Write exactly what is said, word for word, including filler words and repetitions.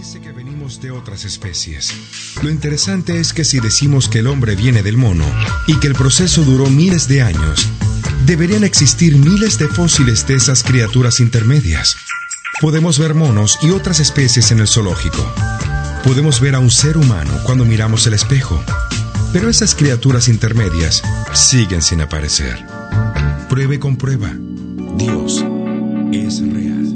dice que venimos de otras especies. Lo interesante es que si decimos que el hombre viene del mono y que el proceso duró miles de años, deberían existir miles de fósiles de esas criaturas intermedias. Podemos ver monos y otras especies en el zoológico. Podemos ver a un ser humano cuando miramos el espejo. Pero esas criaturas intermedias siguen sin aparecer. Pruebe con prueba. Dios es real.